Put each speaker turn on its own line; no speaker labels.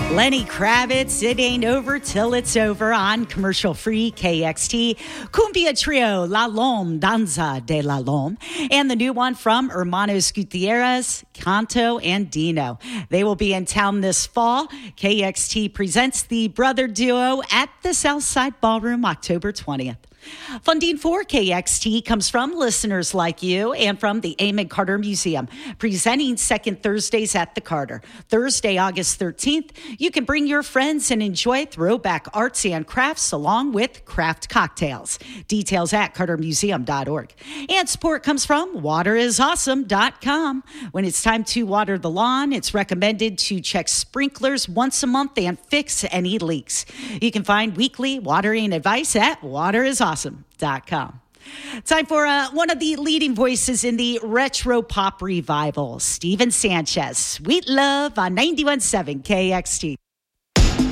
Lenny Kravitz, It Ain't Over Till It's Over on commercial-free KXT. Cumbia Trio, La Lom, Danza de la Lom. And the new one from Hermanos Gutierrez, Canto and Dino. They will be in town this fall. KXT presents the brother duo at the Southside Ballroom October 20th. Funding for KXT comes from listeners like you and from the Amon Carter Museum, presenting second Thursdays at the Carter. Thursday, August 13th, you can bring your friends and enjoy throwback arts and crafts along with craft cocktails. Details at cartermuseum.org. And support comes from waterisawesome.com. When it's time to water the lawn, it's recommended to check sprinklers once a month and fix any leaks. You can find weekly watering advice at waterisawesome.com. Time for one of the leading voices in the retro pop revival, Steven Sanchez. Sweet Love on 91.7 KXT.